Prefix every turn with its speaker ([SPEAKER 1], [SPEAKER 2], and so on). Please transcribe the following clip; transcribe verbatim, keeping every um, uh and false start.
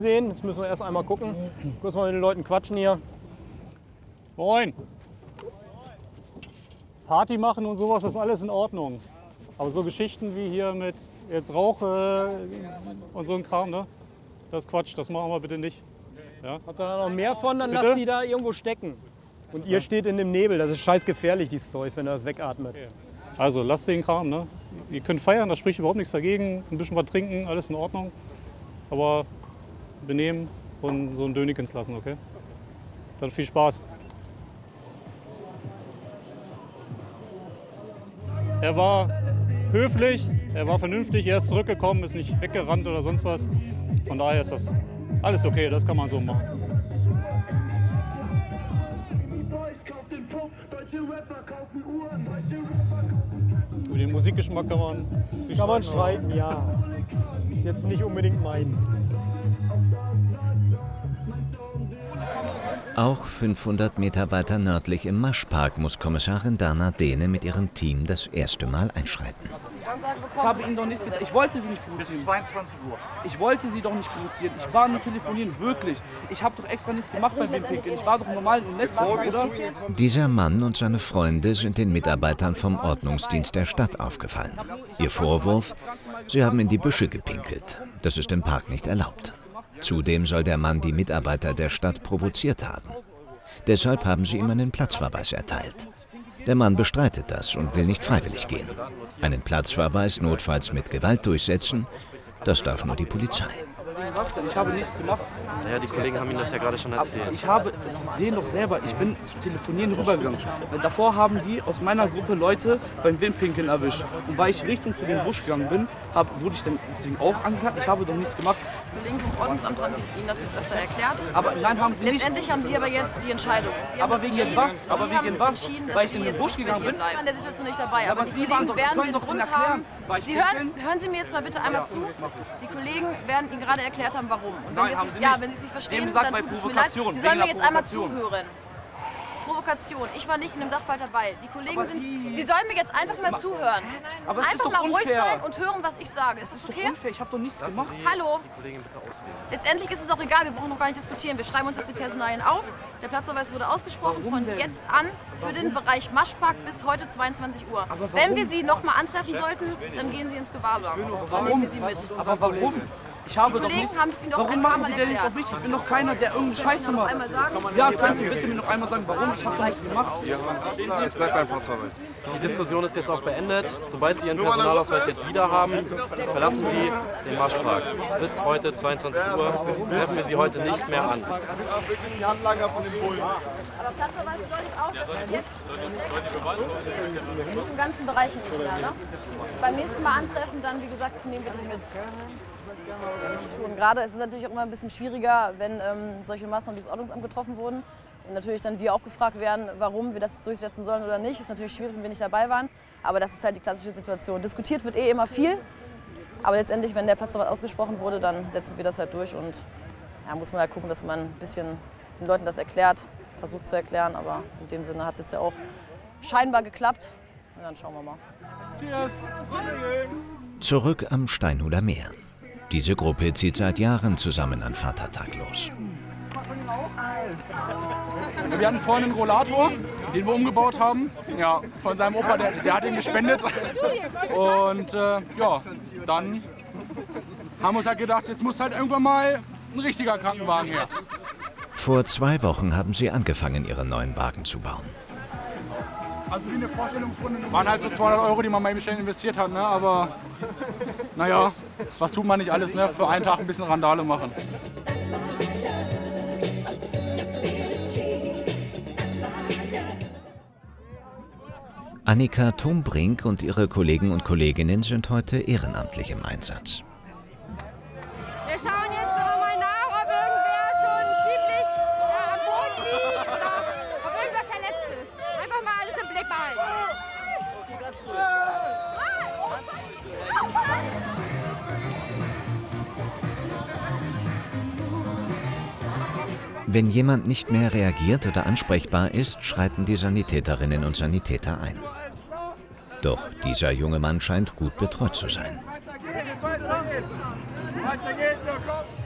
[SPEAKER 1] sehen. Jetzt müssen wir erst einmal gucken. Kurz mal mit den Leuten quatschen hier.
[SPEAKER 2] Moin. Party machen und sowas ist alles in Ordnung. Aber so Geschichten wie hier mit jetzt Rauch äh, und so ein Kram, ne? Das ist Quatsch, das machen wir bitte nicht. Ja?
[SPEAKER 1] Habt ihr da noch mehr von, dann
[SPEAKER 2] Bitte?
[SPEAKER 1] lasst die da irgendwo stecken. Und ihr steht in dem Nebel, das ist scheiß gefährlich, dieses Zeug, wenn ihr das wegatmet.
[SPEAKER 2] Okay. Also lasst den Kram, ne? Ihr könnt feiern, da spricht überhaupt nichts dagegen. Ein bisschen was trinken, alles in Ordnung. Aber benehmen und so ein Dönikens lassen, okay? Dann viel Spaß. Er war höflich, er war vernünftig, er ist zurückgekommen, ist nicht weggerannt oder sonst was. Von daher ist das alles okay, das kann man so machen. Über den Musikgeschmack kann man sich
[SPEAKER 1] Kann man
[SPEAKER 2] streiten,
[SPEAKER 1] streiten, ja. Ist jetzt nicht unbedingt meins.
[SPEAKER 3] Auch fünfhundert Meter weiter nördlich im Maschpark muss Kommissarin Dana Dehne mit ihrem Team das erste Mal einschreiten.
[SPEAKER 4] Ich habe Ihnen doch nichts gesagt. Ich wollte Sie nicht provozieren.
[SPEAKER 5] Bis zweiundzwanzig Uhr.
[SPEAKER 4] Ich wollte Sie doch nicht provozieren. Ich war nur telefonieren, wirklich. Ich habe doch extra nichts gemacht beim Windpinkeln. Ich war doch normal im Netz, oder?
[SPEAKER 3] Dieser Mann und seine Freunde sind den Mitarbeitern vom Ordnungsdienst der Stadt aufgefallen. Ihr Vorwurf: Sie haben in die Büsche gepinkelt. Das ist im Park nicht erlaubt. Zudem soll der Mann die Mitarbeiter der Stadt provoziert haben. Deshalb haben sie ihm einen Platzverweis erteilt. Der Mann bestreitet das und will nicht freiwillig gehen. Einen Platzverweis notfalls mit Gewalt durchsetzen, das darf nur die Polizei.
[SPEAKER 4] Was denn? Ich habe nichts gemacht.
[SPEAKER 5] Naja, die Kollegen haben Ihnen das ja gerade schon erzählt.
[SPEAKER 4] Ich habe, Sie sehen doch selber, ich bin zum Telefonieren rübergegangen. Davor haben die aus meiner Gruppe Leute beim Windpinkeln erwischt. Und weil ich Richtung zu dem Busch gegangen bin, hab, wurde ich dann deswegen auch angeklagt. Ich habe doch nichts gemacht.
[SPEAKER 6] Die Kollegen vom Ordnungsamt haben Ihnen das jetzt öfter erklärt.
[SPEAKER 4] Aber nein, haben Sie nicht.
[SPEAKER 6] Letztendlich haben Sie aber jetzt die Entscheidung. Sie haben
[SPEAKER 4] Aber
[SPEAKER 6] das
[SPEAKER 4] wegen was? Aber
[SPEAKER 6] Sie
[SPEAKER 4] wegen
[SPEAKER 6] haben
[SPEAKER 4] was?
[SPEAKER 6] entschieden,
[SPEAKER 4] Weil
[SPEAKER 6] dass
[SPEAKER 4] ich
[SPEAKER 6] Sie
[SPEAKER 4] in den
[SPEAKER 6] jetzt
[SPEAKER 4] Busch
[SPEAKER 6] nicht mehr
[SPEAKER 4] gegangen
[SPEAKER 6] hier
[SPEAKER 4] bin?
[SPEAKER 6] bleiben. Ich war in der Situation nicht dabei.
[SPEAKER 4] Ja,
[SPEAKER 6] aber,
[SPEAKER 4] aber
[SPEAKER 6] die
[SPEAKER 4] Sie
[SPEAKER 6] Kollegen
[SPEAKER 4] waren doch-
[SPEAKER 6] werden
[SPEAKER 4] können
[SPEAKER 6] den
[SPEAKER 4] doch
[SPEAKER 6] Grund
[SPEAKER 4] erklären,
[SPEAKER 6] haben.
[SPEAKER 4] weil ich
[SPEAKER 6] Sie hören,
[SPEAKER 4] pinkeln-
[SPEAKER 6] hören Sie mir jetzt mal bitte einmal zu. Die Kollegen werden Ihnen gerade erklärt haben, warum. Und wenn
[SPEAKER 4] Nein,
[SPEAKER 6] Sie es
[SPEAKER 4] haben
[SPEAKER 6] nicht,
[SPEAKER 4] Sie
[SPEAKER 6] ja,
[SPEAKER 4] nicht.
[SPEAKER 6] wenn Sie es nicht
[SPEAKER 4] Sie haben
[SPEAKER 6] verstehen,
[SPEAKER 4] gesagt,
[SPEAKER 6] dann
[SPEAKER 4] bei
[SPEAKER 6] tut es mir leid.
[SPEAKER 4] Provokation,
[SPEAKER 6] Sie sollen
[SPEAKER 4] wegen
[SPEAKER 6] mir
[SPEAKER 4] der
[SPEAKER 6] jetzt einmal
[SPEAKER 4] Provokation.
[SPEAKER 6] zuhören. Provokation. Ich war nicht in dem Sachverhalt dabei. Die Kollegen
[SPEAKER 4] Aber
[SPEAKER 6] sind.
[SPEAKER 4] Sie-
[SPEAKER 6] Sie sollen mir jetzt einfach mal zuhören.
[SPEAKER 4] Aber es ist
[SPEAKER 6] Einfach
[SPEAKER 4] doch
[SPEAKER 6] mal ruhig
[SPEAKER 4] unfair.
[SPEAKER 6] sein und hören, was ich sage. Ist
[SPEAKER 4] Das
[SPEAKER 6] das
[SPEAKER 4] ist doch
[SPEAKER 6] okay?
[SPEAKER 4] unfair, ich habe doch nichts gemacht.
[SPEAKER 6] Hallo.
[SPEAKER 5] Kollegen, bitte ausreden.
[SPEAKER 6] Letztendlich ist es auch egal, wir brauchen noch gar nicht diskutieren. Wir schreiben uns jetzt die Personalien auf. Der Platzverweis wurde ausgesprochen
[SPEAKER 4] Warum
[SPEAKER 6] von
[SPEAKER 4] denn?
[SPEAKER 6] jetzt an für den Bereich Maschpark bis heute zweiundzwanzig Uhr.
[SPEAKER 4] Aber warum?
[SPEAKER 6] Wenn wir Sie noch mal antreffen sollten, dann gehen Sie ins Gewahrsam. Dann nehmen wir Sie mit.
[SPEAKER 4] Aber warum? Ich habe
[SPEAKER 6] Die
[SPEAKER 4] doch
[SPEAKER 6] Kollegen
[SPEAKER 4] nichts.
[SPEAKER 6] haben es Ihnen doch
[SPEAKER 4] Warum
[SPEAKER 6] ein
[SPEAKER 4] machen
[SPEAKER 6] paar Mal
[SPEAKER 4] Sie denn nichts auf
[SPEAKER 6] erklärt.
[SPEAKER 4] mich? Ich bin doch keiner, der irgendeine Scheiße
[SPEAKER 6] noch
[SPEAKER 4] macht.
[SPEAKER 6] einmal sagen?
[SPEAKER 4] Ja, können Sie bitte mir noch einmal sagen, warum? Ich habe doch nichts gemacht.
[SPEAKER 7] Es bleibt beim Platzverweis.
[SPEAKER 5] Die Diskussion ist jetzt auch beendet. Sobald Sie Ihren Personalausweis jetzt wieder haben, verlassen Sie den Marschpark. Bis heute zweiundzwanzig Uhr treffen wir Sie heute nicht mehr an.
[SPEAKER 7] Die Handlanger von den Bullen.
[SPEAKER 6] Aber Platzverweis bedeutet auch, dass Sie jetzt nicht im ganzen Bereich nicht mehr. Ne? Beim nächsten Mal antreffen, dann wie gesagt, nehmen wir dich mit. Schon gerade ist es natürlich auch immer ein bisschen schwieriger, wenn ähm, solche Maßnahmen durch das Ordnungsamt getroffen wurden. Und natürlich dann wir auch gefragt werden, warum wir das jetzt durchsetzen sollen oder nicht. Ist natürlich schwierig, wenn wir nicht dabei waren. Aber das ist halt die klassische Situation. Diskutiert wird eh immer viel. Aber letztendlich, wenn der Platzverweis ausgesprochen wurde, dann setzen wir das halt durch. Und ja, muss man halt gucken, dass man ein bisschen den Leuten das erklärt, versucht zu erklären. Aber in dem Sinne hat es jetzt ja auch scheinbar geklappt. Und dann schauen wir mal.
[SPEAKER 3] Zurück am Steinhuder Meer. Diese Gruppe zieht seit Jahren zusammen an Vatertag los.
[SPEAKER 8] Wir hatten vorhin einen Rollator, den wir umgebaut haben. Ja, von seinem Opa, der, der hat ihn gespendet. Und äh, ja, dann haben wir uns halt gedacht, jetzt muss halt irgendwann mal ein richtiger Krankenwagen her.
[SPEAKER 3] Vor zwei Wochen haben sie angefangen, ihren neuen Wagen zu bauen.
[SPEAKER 8] Also wie eine Vorstellungsrunde. Waren halt so zweihundert Euro, die man mal schnell investiert hat. Ne? Aber naja, was tut man nicht alles, ne? Für einen Tag ein bisschen Randale machen.
[SPEAKER 3] Annika Thombrink und ihre Kollegen und Kolleginnen sind heute ehrenamtlich im Einsatz.
[SPEAKER 9] Wir schauen jetzt aber mal nach, ob irgendwer schon ziemlich äh, am Boden liegt oder ob irgendwer verletzt ist. Einfach mal alles im Blick behalten.
[SPEAKER 3] Wenn jemand nicht mehr reagiert oder ansprechbar ist, schreiten die Sanitäterinnen und Sanitäter ein. Doch dieser junge Mann scheint gut betreut zu sein.
[SPEAKER 7] Weiter geht's, komm!